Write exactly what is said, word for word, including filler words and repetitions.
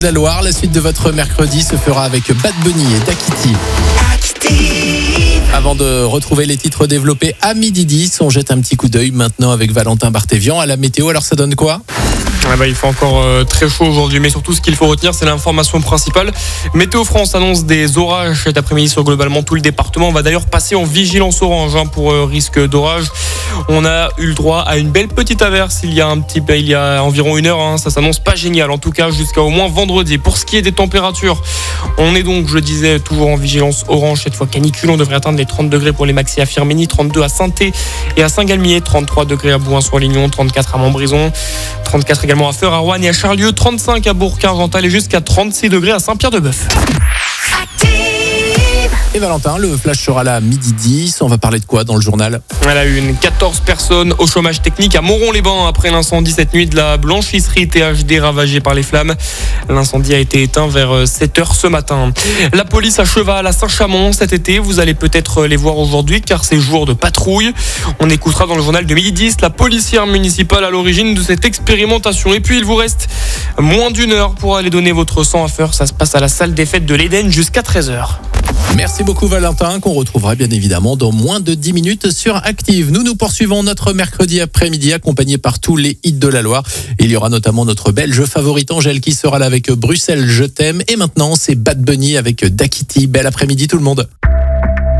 La Loire, la suite de votre mercredi se fera avec Bad Bunny et Dakiti. Avant de retrouver les titres développés à midi dix, on jette un petit coup d'œil maintenant avec Valentin Barthévian à la météo. Alors ça donne quoi ? Ah bah, il fait encore euh, très chaud aujourd'hui, mais surtout ce qu'il faut retenir, c'est l'information principale. Météo France annonce des orages cet après-midi sur globalement tout le département. On va d'ailleurs passer en vigilance orange hein, pour euh, risque d'orage. On a eu le droit à une belle petite averse il y a un petit, il y a environ une heure. Hein, ça s'annonce pas génial, en tout cas jusqu'à au moins vendredi. Pour ce qui est des températures, on est donc, je le disais, toujours en vigilance orange. Cette fois canicule, on devrait atteindre les trente degrés pour les maxi à Firminy, trente-deux à Saint-Thé et à Saint-Galmier, trente-trois degrés à Bouin-sur-Lignon, trente-quatre à Montbrison, trente-quatre également à Feur, à Roanne et à Charlieu, trente-cinq à Bourg-Argental et jusqu'à trente-six degrés à Saint-Pierre-de-Bœuf. Et Valentin, le flash sera là à midi dix. On va parler de quoi dans le journal ? Elle a une quatorze personnes au chômage technique à Moron-les-Bains après l'incendie cette nuit de la blanchisserie T H D ravagée par les flammes. L'incendie a été éteint vers sept heures ce matin. La police à cheval à Saint-Chamond cet été, vous allez peut-être les voir aujourd'hui car c'est jour de patrouille. On écoutera dans le journal de midi dix la policière municipale à l'origine de cette expérimentation. Et puis il vous reste moins d'une heure pour aller donner votre sang à Feur. Ça se passe à la salle des fêtes de l'Éden jusqu'à treize heures. Merci beaucoup Valentin, qu'on retrouvera bien évidemment dans moins de dix minutes sur Active. Nous nous poursuivons notre mercredi après-midi accompagné par tous les hits de la Loire. Il y aura notamment notre belge favorite Angèle qui sera là avec Bruxelles, je t'aime. Et maintenant c'est Bad Bunny avec Dakiti. Bel après-midi tout le monde.